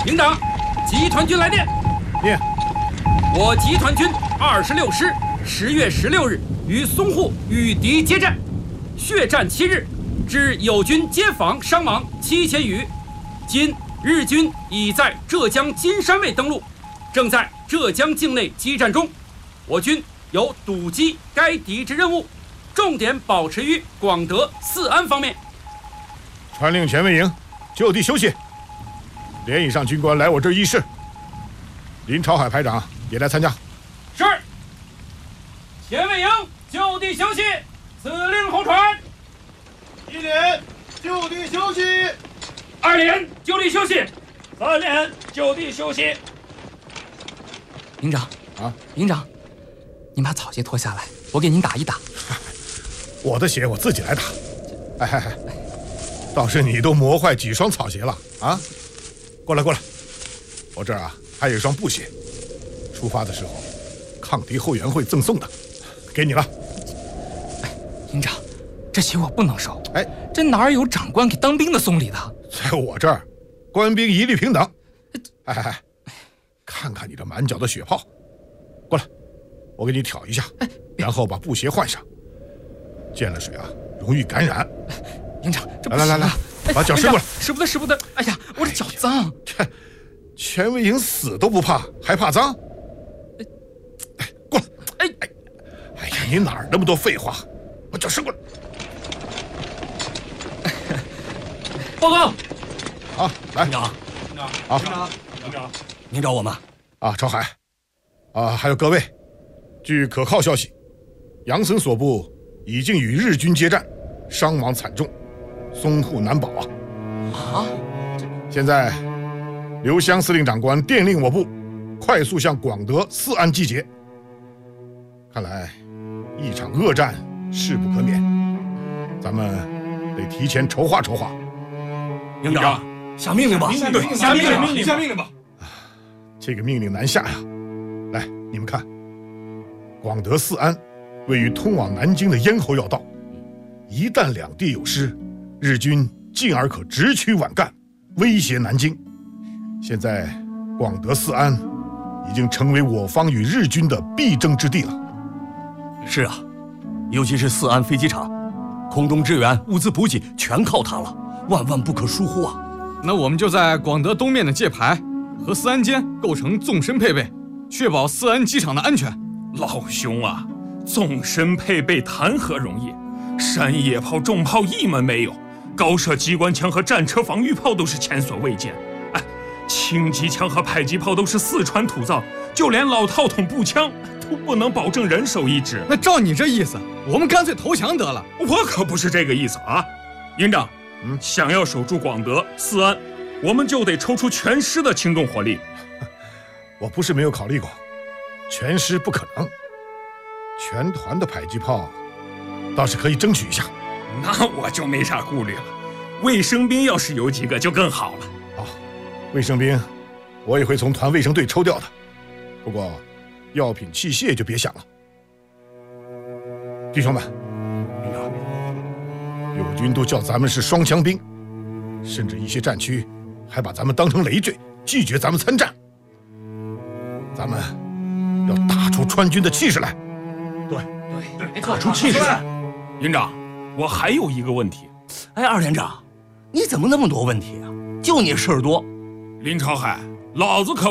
营长，集团军来电。 念。 我集团军26师10月16日与淞沪与敌接战，血战7日，致友军接防伤亡7000余。今日军已在浙江金山卫登陆，正在浙江境内激战中。我军有堵击该敌之任务，重点保持于广德、四安方面。 传令前卫营就地休息。连以上军官来我这儿议事。林朝海排长也来参加。 是。前卫营就地休息，此令后传。 1连就地休息。 2连就地休息。 3连就地休息。 营长啊， 营长，您把草鞋脱下来，我给您打一打。 我的鞋我自己来打。哎，倒是你都磨坏几双草鞋了啊！过来，我这儿啊还有一双布鞋，出发的时候抗敌后援会赠送的，给你了。 营长，这鞋我不能收。 哎， 这哪有长官给当兵的送礼的？ 在我这儿，官兵一律平等。哎，看看你这满脚的血泡，过来，我给你挑一下，然后把布鞋换上。溅了水啊，容易感染。 营长，这不行啊！ 来，把脚伸过来。 使不得！哎呀，我这脚脏。 全卫营死都不怕，还怕脏？过来！哎呀，你哪儿那么多废话？把脚伸过来。 报告。 好，来， 营长， 好， 营长，您找我吗？ 啊，朝海，啊，还有各位，据可靠消息，杨森所部已经与日军接战，伤亡惨重，淞沪难保啊！ 啊！ 现在，刘湘司令长官电令我部快速向广德、四安集结。看来，一场恶战势不可免，咱们得提前筹划筹划。 营长，下命令吧！ 对， 下命令吧！ 这个命令难下呀！来，你们看，广德、四安位于通往南京的咽喉要道，一旦两地有失，日军进而可直驱皖赣，威胁南京。现在，广德、四安已经成为我方与日军的必争之地了。 是啊，尤其是四安飞机场，空中支援、物资补给全靠它了，万万不可疏忽啊！ 那我们就在广德东面的界牌和四安间构成纵深配备，确保四安机场的安全。 老兄啊，纵深配备谈何容易？山野炮、重炮一门没有，高射机关枪和战车防御炮都是前所未见。哎，轻机枪和迫击炮都是四川土造，就连老套筒步枪都不能保证人手一支。 那照你这意思，我们干脆投降得了。 我可不是这个意思啊，营长。想要守住广德、四安，我们就得抽出全师的轻重火力。 我不是没有考虑过，全师不可能，全团的迫击炮倒是可以争取一下。 那我就没啥顾虑了，卫生兵要是有几个就更好了。 好，卫生兵我也会从团卫生队抽调的，不过药品器械就别想了。弟兄们，友军都叫咱们是双枪兵，甚至一些战区还把咱们当成累赘，拒绝咱们参战。咱们要打出川军的气势来。 对，打出气势来。 营长，我还有一个问题。 哎，二连长，你怎么那么多问题啊？就你事儿多。 林朝海，老子可